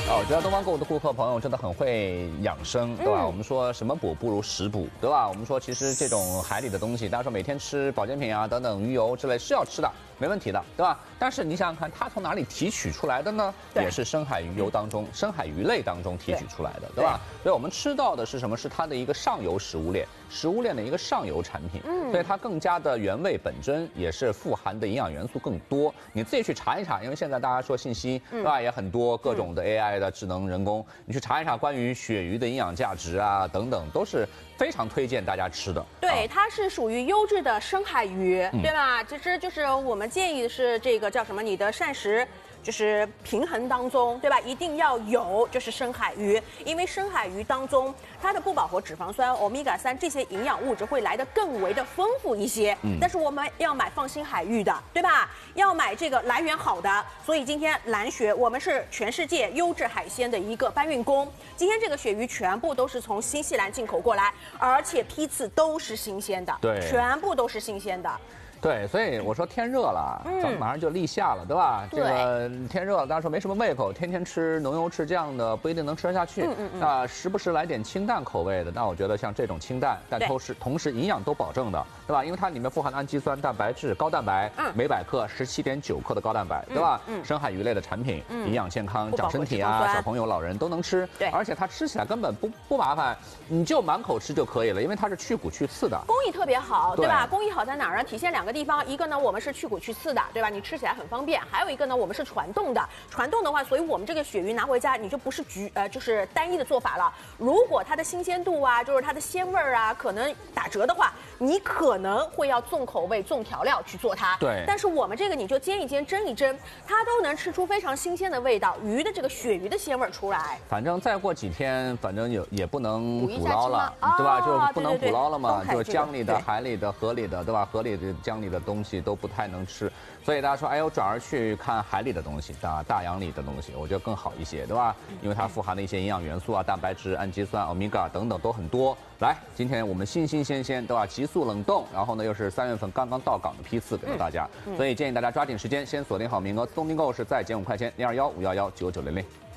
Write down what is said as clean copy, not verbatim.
我觉得东方购物的顾客朋友真的很会养生，对吧？我们说什么补不如食补，对吧？我们说其实这种海里的东西，大家说每天吃保健品啊等等鱼油之类是要吃的，没问题的，对吧？但是你想想看，它从哪里提取出来的呢？也是深海鱼油当中、深海鱼类当中提取出来的，对吧？所以我们吃到的是什么？是它的一个上游食物链，食物链的一个上游产品，所以它更加的原味本真，也是富含的营养元素更多。你自己去查一查，因为现在大家说信息，对吧？也很多各种的 AI 的智能人工，你去查一查关于鳕鱼的营养价值啊等等，都是非常推荐大家吃的。 对，它是属于优质的深海鱼，对吧？其实就是我们建议的是这个叫什么？你的膳食。就是平衡当中，对吧？一定要有就是深海鱼，因为深海鱼当中它的不饱和脂肪酸、欧米伽3这些营养物质会来得更为的丰富一些。但是我们要买放心海域的，对吧？要买这个来源好的。所以今天蓝鳕我们是全世界优质海鲜的一个搬运工。今天这个鳕鱼全部都是从新西兰进口过来，而且批次都是新鲜的， 对， 全部都是新鲜的。 对，所以我说天热了，咱们马上就立夏了，对吧？这个天热了，大家说没什么胃口，天天吃浓油赤酱的不一定能吃得下去。那时不时来点清淡口味的，那我觉得像这种清淡，但同时营养都保证的，对吧？因为它里面富含氨基酸、蛋白质、高蛋白，每百克17.9克的高蛋白，对吧？深海鱼类的产品，营养健康，长身体啊，小朋友、老人都能吃。对，而且它吃起来根本不麻烦，你就满口吃就可以了，因为它是去骨去刺的， 工艺特别好，对吧？工艺好在哪儿呢？体现2个地方，一个呢，我们是去骨去刺的，对吧？你吃起来很方便。还有一个呢，我们是传冻的。传冻的话，所以我们这个鳕鱼拿回家，你就不是就是单一的做法了。如果它的新鲜度啊，就是它的鲜味儿啊，可能打折的话，你可能会要重口味、重调料去做它。 对。 但是我们这个你就煎一煎、蒸一蒸，它都能吃出非常新鲜的味道，鱼的这个鳕鱼的鲜味出来。 反正再过几天，反正也不能捕捞了，对吧？就是不能捕捞了嘛，就江里的、海里的、河里的，对吧？河里的、江里的东西都不太能吃，所以大家说，哎，我转而去看海里的东西，大洋里的东西，我觉得更好一些，对吧？因为它富含的一些营养元素啊，蛋白质、氨基酸、欧米伽等等都很多。来，今天我们新鲜，对吧？急速冷冻，然后呢又是3月份刚刚到港的批次给到大家，所以建议大家抓紧时间，先锁定好名额。东京购是在减5块钱，021-511-9900。